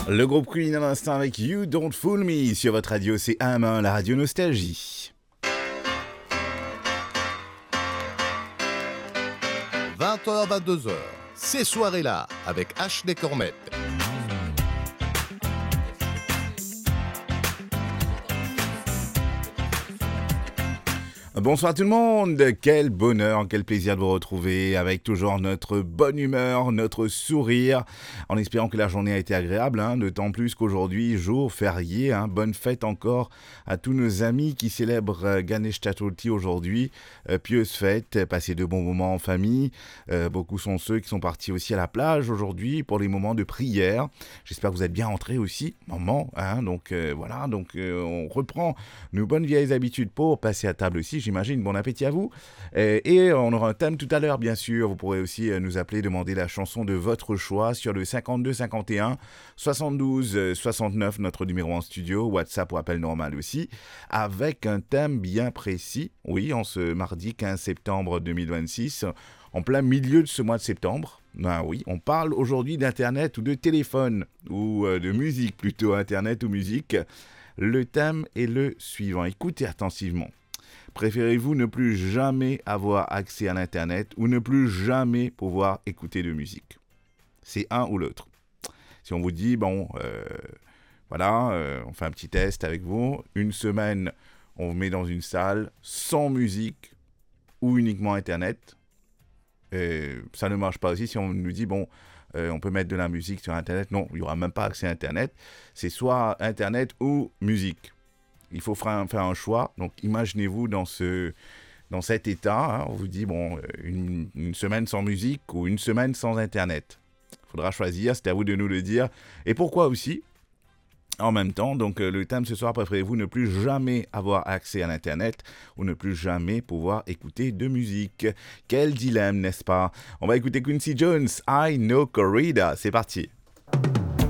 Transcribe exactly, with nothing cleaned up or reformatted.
Le groupe Queen à l'instant avec You Don't Fool Me sur votre radio, c'est A M un, la radio Nostalgie. vingt heures vingt-deux heures, ces soirées-là avec Ashley Cormette. Bonsoir tout le monde, quel bonheur, quel plaisir de vous retrouver avec toujours notre bonne humeur, notre sourire, en espérant que la journée a été agréable, hein, d'autant plus qu'aujourd'hui, jour férié, hein, bonne fête encore à tous nos amis qui célèbrent euh, Ganesh Chaturthi aujourd'hui, euh, pieuse fête, passez de bons moments en famille, euh, beaucoup sont ceux qui sont partis aussi à la plage aujourd'hui pour les moments de prière, j'espère que vous êtes bien rentrés aussi, maman, hein, donc euh, voilà, donc euh, on reprend nos bonnes vieilles habitudes pour passer à table aussi, j'imagine. Bon appétit à vous. Et, et on aura un thème tout à l'heure, bien sûr. Vous pourrez aussi nous appeler, demander la chanson de votre choix sur le cinquante-deux cinquante et un soixante-douze soixante-neuf, notre numéro en studio, WhatsApp ou appel normal aussi, avec un thème bien précis. Oui, en ce mardi quinze septembre deux mille vingt-six, en plein milieu de ce mois de septembre. Ben oui, on parle aujourd'hui d'Internet ou de téléphone, ou euh, de musique plutôt, Internet ou musique. Le thème est le suivant. Écoutez attentivement. Préférez-vous ne plus jamais avoir accès à l'Internet ou ne plus jamais pouvoir écouter de musique? C'est un ou l'autre. Si on vous dit, bon, euh, voilà, euh, on fait un petit test avec vous, une semaine, on vous met dans une salle sans musique ou uniquement Internet, et ça ne marche pas aussi. Si on nous dit, bon, euh, on peut mettre de la musique sur Internet, non, il n'y aura même pas accès à Internet, c'est soit Internet ou musique. Il faut faire un, faire un choix. Donc, imaginez-vous dans, ce, dans cet état. Hein, on vous dit, bon, une, une semaine sans musique ou une semaine sans Internet. Il faudra choisir, c'est à vous de nous le dire. Et pourquoi aussi? En même temps, donc euh, le thème ce soir, préférez-vous ne plus jamais avoir accès à l'Internet ou ne plus jamais pouvoir écouter de musique? Quel dilemme, n'est-ce pas? On va écouter Quincy Jones, I Know Corrida. C'est parti.